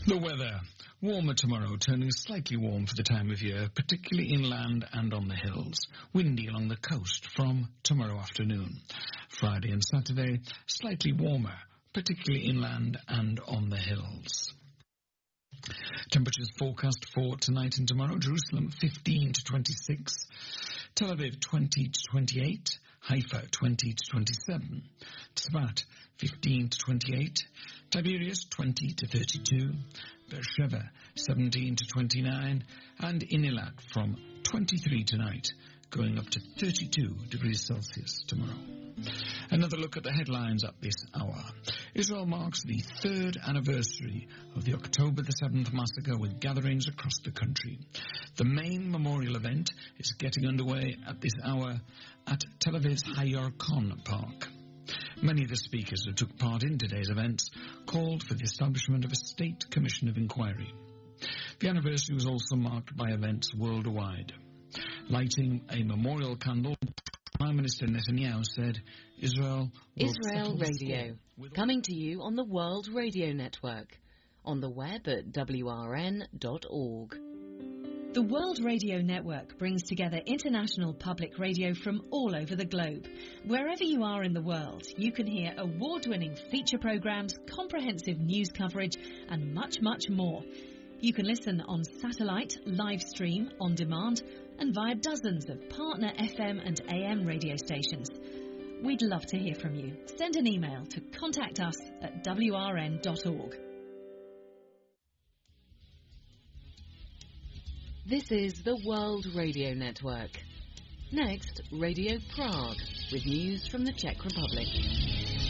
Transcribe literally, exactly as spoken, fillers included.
The weather. Warmer tomorrow, turning slightly warm for the time of year, particularly inland and on the hills. Windy along the coast from tomorrow afternoon. Friday and Saturday, slightly warmer, particularly inland and on the hills. Temperatures forecast for tonight and tomorrow. Jerusalem fifteen to twenty-six. Tel Aviv twenty to twenty-eight. Haifa twenty to twenty-seven. Tzfat fifteen to twenty-eight. Tiberias twenty to thirty-two. Beersheba seventeen to twenty-nine. And in Eilat from twenty-three tonight, going up to thirty-two degrees Celsius tomorrow. Another look at the headlines at this hour. Israel marks the third anniversary of the October the seventh massacre with gatherings across the country. The main memorial event is getting underway at this hour at Tel Aviv's Hayarkon Park. Many of the speakers who took part in today's events called for the establishment of a state commission of inquiry. The anniversary was also marked by events worldwide. Lighting a memorial candle, Prime Minister Netanyahu said Israel will Israel Radio, coming to you on the World Radio Network, on the web at W R N dot org. The World Radio Network brings together international public radio from all over the globe. Wherever you are in the world, you can hear award-winning feature programs, comprehensive news coverage, and much, much more. You can listen on satellite, live stream, on demand, and via dozens of partner F M and A M radio stations. We'd love to hear from you. Send an email to contact us at W R N dot org. This is the World Radio Network. Next, Radio Prague, with news from the Czech Republic.